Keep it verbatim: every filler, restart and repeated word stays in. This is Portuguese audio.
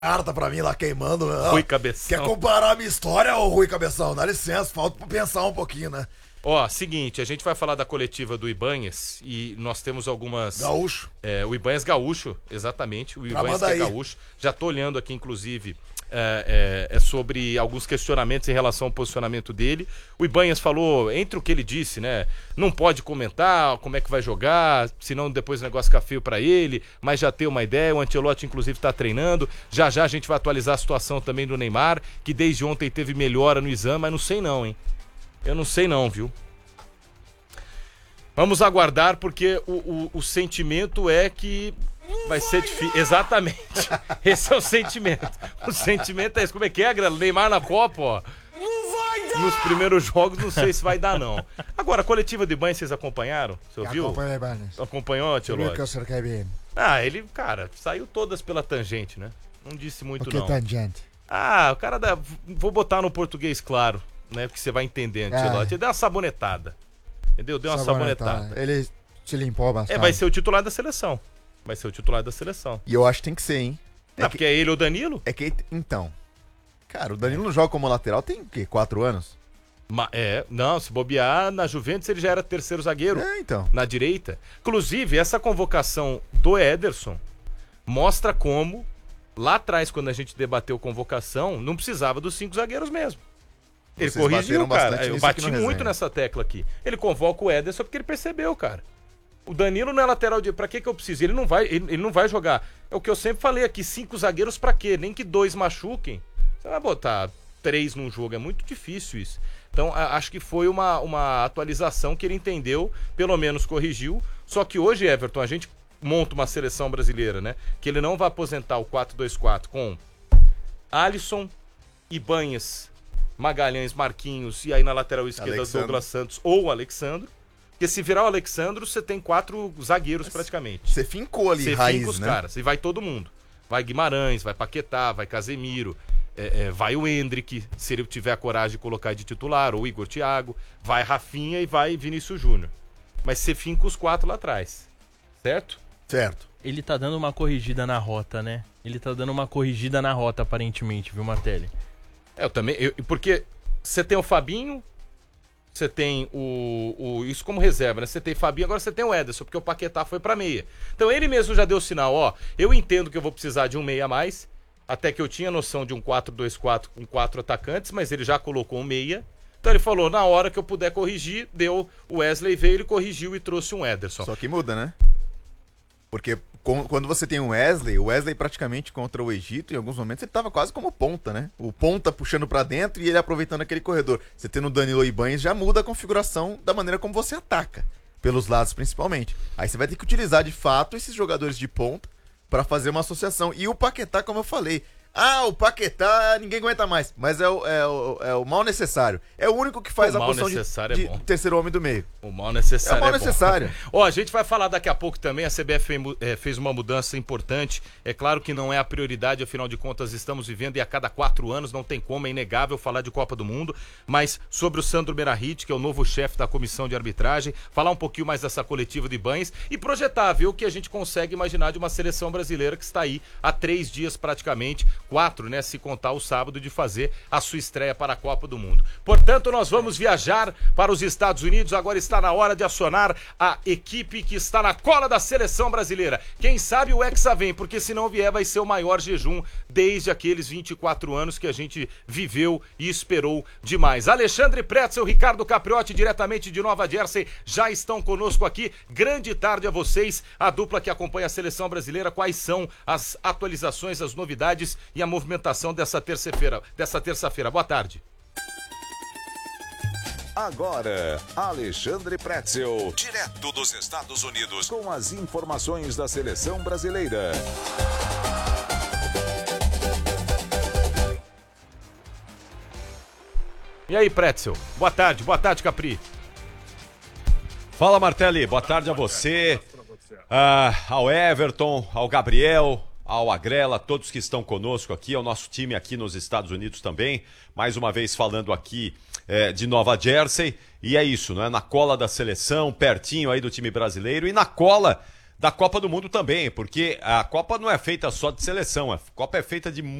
carta pra mim lá queimando. Rui Cabeção. Quer comparar a minha história, ô Rui Cabeção? Dá licença, falta pra pensar um pouquinho, né? Ó, seguinte, a gente vai falar da coletiva do Ibanhas e nós temos algumas... Gaúcho. É, o Ibanhas Gaúcho, exatamente. O Ibanhas que é gaúcho. Já tô olhando aqui, inclusive, é, é, é sobre alguns questionamentos em relação ao posicionamento dele. O Ibanhas falou, entre o que ele disse, né? Não pode comentar como é que vai jogar, senão depois o negócio fica feio pra ele, mas já tem uma ideia. O Ancelotti, inclusive, tá treinando. Já já a gente vai atualizar a situação também do Neymar, que desde ontem teve melhora no exame, mas não sei não, hein? Eu não sei não, viu? Vamos aguardar, porque o, o, o sentimento é que vai ser difícil. Exatamente. Esse é o sentimento. O sentimento é esse. Como é que é, Grela? Neymar na Copa, ó. Nos primeiros jogos, não sei se vai dar, não. Agora, a coletiva de banho, vocês acompanharam? Você ouviu? Acompanhei, Banes. Acompanhou, Ancelotti? que eu cerquei bem. Ah, ele, cara, saiu todas pela tangente, né? Não disse muito, o que não. tangente? Ah, o cara da... Vou botar no português claro. Né, porque você vai entender, Ancelotti. É. Deu uma sabonetada. Entendeu? Deu uma sabonetada. sabonetada. Ele te limpou bastante. É, vai ser o titular da seleção. Vai ser o titular da seleção. E eu acho que tem que ser, hein? É, ah, que... porque é ele ou o Danilo? É que, então... Cara, o Danilo não joga como lateral tem o quê? Quatro anos? Ma... É, não, se bobear, na Juventus ele já era terceiro zagueiro. É, então. Na direita. Inclusive, essa convocação do Ederson mostra como, lá atrás, quando a gente debateu convocação, não precisava dos cinco zagueiros mesmo. Ele Vocês corrigiu, cara. Eu bati muito resenha. nessa tecla aqui. Ele convoca o Ederson porque ele percebeu, cara. O Danilo não é lateral de... Pra que que eu preciso? Ele não vai, ele, ele não vai jogar. É o que eu sempre falei aqui, cinco zagueiros pra quê? Nem que dois machuquem. Você vai botar três num jogo, é muito difícil isso. Então, a, acho que foi uma, uma atualização que ele entendeu, pelo menos corrigiu. Só que hoje, Everton, a gente monta uma seleção brasileira, né? Que ele não vai aposentar o quatro dois quatro com Alisson, Ibanhas, Magalhães, Marquinhos e aí na lateral esquerda Alexandre. Douglas Santos ou Alexandro. Porque se virar o Alexandro, você tem quatro zagueiros Mas praticamente. Você fincou ali, você raiz, finca os né? caras, e vai todo mundo. Vai Guimarães, vai Paquetá, vai Casemiro, é, é, vai o Endrick, se ele tiver a coragem de colocar de titular, ou Igor Thiago, vai Rafinha e vai Vinícius Júnior. Mas você finca os quatro lá atrás, certo? Certo. Ele tá dando uma corrigida na rota, né? Ele tá dando uma corrigida na rota, aparentemente, viu, Martelli? É, eu também. Eu, porque você tem o Fabinho, você tem o, o. Isso como reserva, né? Você tem Fabinho, agora você tem o Ederson, porque o Paquetá foi pra meia. Então ele mesmo já deu sinal, ó. Eu entendo que eu vou precisar de um meia a mais. Até que eu tinha noção de um quatro dois quatro com quatro atacantes, mas ele já colocou um meia. Então ele falou, na hora que eu puder corrigir, deu. O Wesley veio, ele corrigiu e trouxe um Ederson. Só que muda, né? Porque com, quando você tem um Wesley, o Wesley praticamente contra o Egito, em alguns momentos ele tava quase como ponta, né? O ponta puxando pra dentro e ele aproveitando aquele corredor. Você tendo o Danilo Ibanhas já muda a configuração da maneira como você ataca, pelos lados principalmente. Aí você vai ter que utilizar de fato esses jogadores de ponta pra fazer uma associação. E o Paquetá, como eu falei, ah, o Paquetá ninguém aguenta mais, mas é o, é o, é o mal necessário. É o único que faz O a mal posição de, necessário é de bom. terceiro homem do meio. O mal necessário. É o mal bom. necessário. Ó, a gente vai falar daqui a pouco também. A C B F fez, é, fez uma mudança importante. É claro que não é a prioridade, afinal de contas, estamos vivendo e a cada quatro anos não tem como, é inegável falar de Copa do Mundo. Mas sobre o Sandro Merahit, que é o novo chefe da comissão de arbitragem, falar um pouquinho mais dessa coletiva de Ibanhas e projetar, ver o que a gente consegue imaginar de uma seleção brasileira que está aí há três dias praticamente, quatro, né? Se contar o sábado de fazer a sua estreia para a Copa do Mundo. Portanto, nós vamos viajar para os Estados Unidos. Agora está na hora de acionar a equipe que está na cola da seleção brasileira. Quem sabe o Hexa vem, porque se não vier vai ser o maior jejum desde aqueles vinte e quatro anos que a gente viveu e esperou demais. Alexandre Pretzel, Ricardo Capriotti, diretamente de Nova Jersey, já estão conosco aqui. Grande tarde a vocês, a dupla que acompanha a seleção brasileira. Quais são as atualizações, as novidades e a movimentação dessa terça-feira, dessa terça-feira. Boa tarde. Agora, Alexandre Pretzel, direto dos Estados Unidos, com as informações da seleção brasileira. E aí, Pretzel? Boa tarde, boa tarde, Capri. Fala, Martelli, boa tarde a você, uh, ao Everton, ao Gabriel, ao Agrela, todos que estão conosco aqui, ao nosso time aqui nos Estados Unidos também, mais uma vez falando aqui é, de Nova Jersey, e é isso, não é? Na cola da seleção, pertinho aí do time brasileiro e na cola da Copa do Mundo também, porque a Copa não é feita só de seleção, a Copa é feita de